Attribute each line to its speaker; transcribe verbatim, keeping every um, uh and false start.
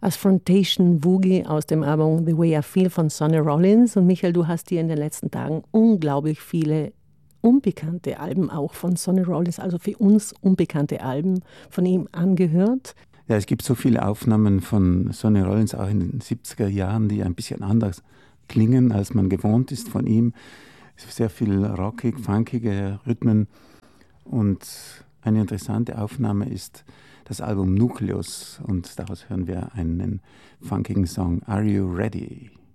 Speaker 1: als Frontation Woogie aus dem Album The Way I Feel von Sonny Rollins. Und Michael, du hast dir in den letzten Tagen unglaublich viele unbekannte Alben auch von Sonny Rollins, also für uns unbekannte Alben von ihm angehört.
Speaker 2: Ja, es gibt so viele Aufnahmen von Sonny Rollins auch in den siebziger Jahren, die ein bisschen anders klingen, als man gewohnt ist von ihm. Sehr viel rockig, funkige Rhythmen. Und eine interessante Aufnahme ist das Album Nucleus und daraus hören wir einen funkigen Song Are You Ready?